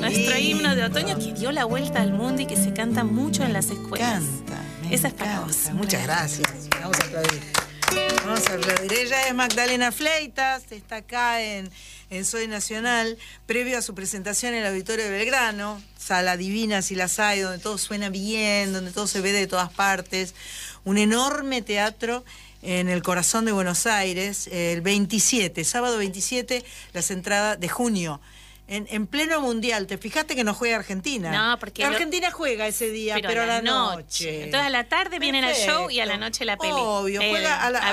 Nuestro himno de otoño que dio la vuelta al mundo y que se canta mucho en las escuelas. Esa es para vos. Muchas gracias. Vamos a aplaudir. Vamos a aplaudir. Ella es Magdalena Fleitas, está acá en Soy Nacional, previo a su presentación en el Auditorio de Belgrano, sala divina si las hay, donde todo suena bien, donde todo se ve de todas partes. Un enorme teatro en el corazón de Buenos Aires, el 27, sábado 27, las entradas de junio. En pleno mundial, ¿te fijaste que no juega Argentina? No, porque Argentina juega ese día, pero a la noche. Entonces a la tarde vienen al show y a la noche la peli. Obvio, juega a la